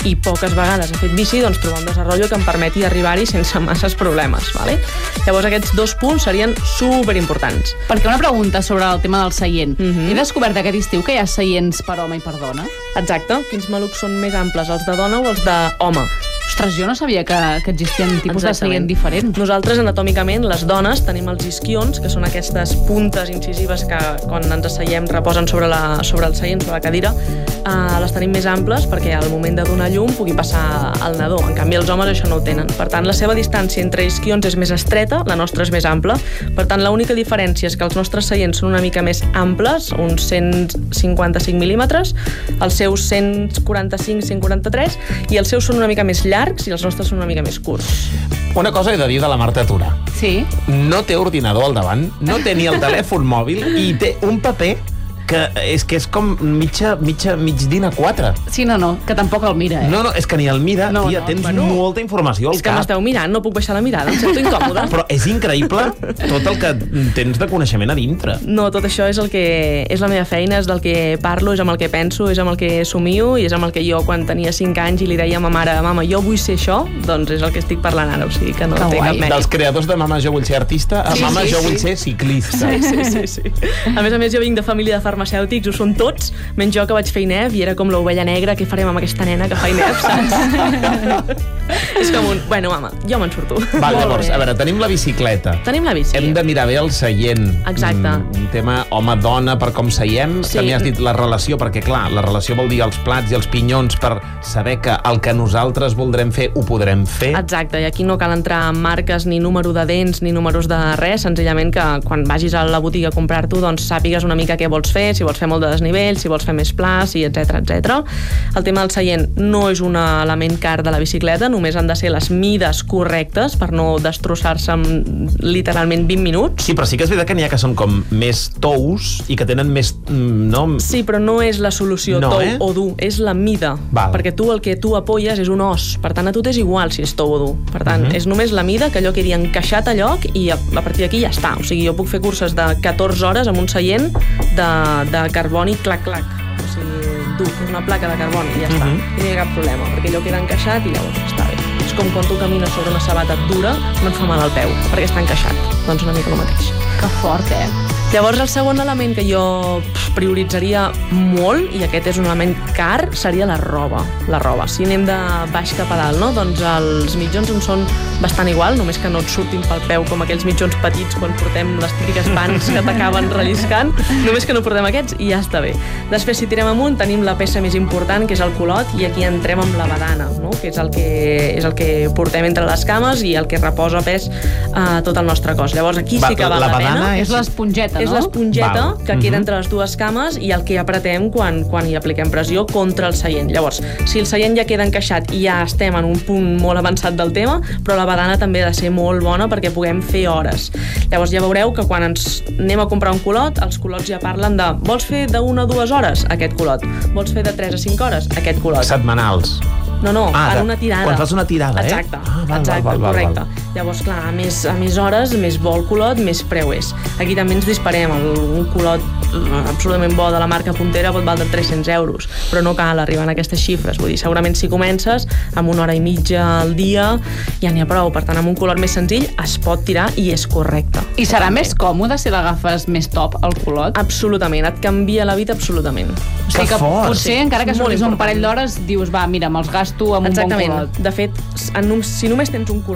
i poques vegades he fet bici, doncs trobar un desenvolupament que em permeti arribar-hi sense masses problemes. Vale? Llavors aquests 2 punts serien superimportants. Perquè una pregunta sobre el tema del seient. He descobert aquest estiu que hi ha seients per home i per dona. Exacte. Quins malucs són més amples, els de dona o els d'home? Ostres, jo no sabia que existien tipus de seient diferents. Nosaltres, anatòmicament, les dones tenim els isquions, que són aquestes puntes incisives que, quan ens asseiem, reposen sobre el seient, sobre la cadira. Les tenim més amples perquè al moment de donar llum pugui passar el nadó. En canvi, els homes això no ho tenen. Per tant, la seva distància entre isquions és més estreta, la nostra és més ampla. Per tant, l'única diferència és que els nostres seients són una mica més amples, uns 155 mil·límetres, els seus 145, 143, i els seus són una mica més llargs i els nostres són una mica més curts. Una cosa he de dir de la Marta Tura. Sí. No té ordinador al davant, no té ni el telèfon mòbil i té un paper que és com mig dina 4. Sí, no, que tampoc el mira, No, és que ni el mira, tia, tens molta informació al cap. És que m'esteu mirant, no puc baixar la mirada, em sento incòmoda. Però és increïble tot el que tens de coneixement a dintre. No, tot això és és la meva feina, és del que parlo, és amb el que penso, és amb el que somio i és amb el que jo, quan tenia 5 anys i li deia a ma mare, mama, jo vull ser això, doncs és el que estic parlant ara, o sigui que no té cap mèrit. Dels creadors de Mama, jo vull ser artista, a Mama, jo vull ser ciclista. Sí. A més, jo vinc de família de farmacèutics, ho són tots, menys jo que vaig fer INEF i era com l'ovella negra, què farem amb aquesta nena que fa INEF, saps? És com bueno, mama, jo me'n surto. Val, llavors, a veure, tenim la bicicleta. Tenim la bici. Hem de mirar bé el seient. Exacte. Un tema home-dona per com seiem. Sí. També has dit la relació, perquè clar, la relació vol dir els plats i els pinyons per saber que el que nosaltres voldrem fer ho podrem fer. Exacte, i aquí no cal entrar en marques ni número de dents ni números de res, senzillament que quan vagis a la botiga a comprar-t'ho doncs sàpigues una mica què vols fer, si vols fer molt de desnivell, si vols fer més pla, etc. El tema del seient no és un element car de la bicicleta, només han de ser les mides correctes per no destrossar-se en literalment 20 minuts. Sí, però sí que és veritat que n'hi ha que són com més tous i que tenen més... No? Sí, però no és la solució tou o dur, és la mida. Val. Perquè el que tu apoyes és un os, per tant a tu t'és igual si és tou o dur. Per tant, és només la mida, que allò quedi encaixat a lloc i a partir d'aquí ja està. O sigui, jo puc fer curses de 14 hores amb un seient de carboni clac-clac. O sigui, dur una placa de carboni i ja està. I no hi ha cap problema, perquè allò queda encaixat i llavors està bé. És com quan tu camines sobre una sabata dura, no et fa mal al peu, perquè està encaixat. Doncs una mica el mateix. Que fort, Llavors, el segon element que jo prioritzaria molt, i aquest és un element car, seria la roba. La roba. Si anem de baix cap a dalt, no? Doncs els mitjons en són bastant igual, només que no et surtin pel peu com aquells mitjons petits quan portem les típiques pants que t'acaben relliscant, només que no portem aquests i ja està bé. Després, si tirem amunt, tenim la peça més important, que és el culot, i aquí entrem amb la badana, no? Que és el que portem entre les cames i el que reposa pes a tot el nostre cos. Llavors, aquí sí que val la pena. És l'esponjeta, és l'esponjeta que queda entre les dues cames i el que apretem quan hi apliquem pressió contra el seient. Llavors, si el seient ja queda encaixat i ja estem en un punt molt avançat del tema, però la badana també ha de ser molt bona perquè puguem fer hores. Llavors ja veureu que quan ens anem a comprar un culot, els culots ja parlen de vols fer de 1 a 2 hores? Aquest culot. Vols fer de 3 a 5 hores? Aquest culot. Setmanals. No, en una tirada. Quan fas una tirada, Exacte, correcte. Llavors, clar, a més hores, més bo el culot, més preu és. Aquí també ens disparem. Un culot absolutament bo de la marca puntera pot valdre 300 euros, però no cal arribar a aquestes xifres. Vull dir, segurament si comences amb 1 hora i mitja al dia ja n'hi ha prou. Per tant, amb un culot més senzill es pot tirar i és correcte. I serà més còmode si l'agafes més top, el culot? Absolutament, et canvia la vida absolutament. O sigui que potser, encara que surtis un parell d'hores, dius, va, mira, me'ls gasto amb un bon culot. De fet, si només tens un culot